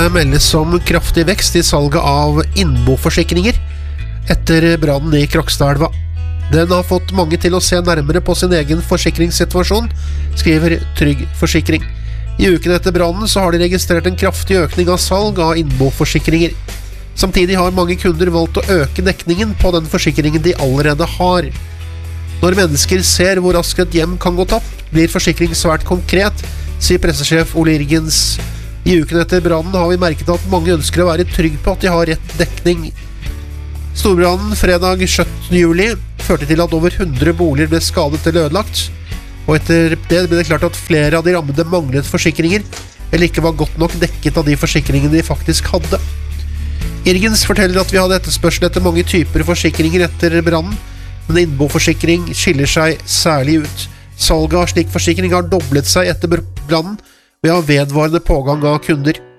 Det meldes om kraftig vekst i salget av innboforsikringer etter brannen i Krokstadelva. Den har fått mange til å se nærmere på sin egen forsikringssituasjon, skriver Trygg Forsikring. I uken etter brannen så har de registrert en kraftig økning av salg av innboforsikringer. Samtidig har mange kunder valgt å øke dekningen på den forsikringen de allerede har. Når mennesker ser hvor raskt et hjem kan gå tapt, blir forsikring svært konkret, sier pressesjef Ole Irgens. I uken etter brannen har vi merket at mange ønsker å være trygg på at de har rett dekning. Storbrannen fredag 17. juli førte til at over 100 boliger ble skadet eller ødelagt, og etter det ble det klart at flere av de rammede manglet forsikringer, eller ikke var godt nok dekket av de forsikringene de faktisk hadde. Irgens forteller at vi hadde etterspørsel etter mange typer forsikringer etter brannen, men innboforsikring skiller seg særlig ut. Salget av slik forsikring har doblet seg etter brannen, ved å ha vedvarende pågang av kunder.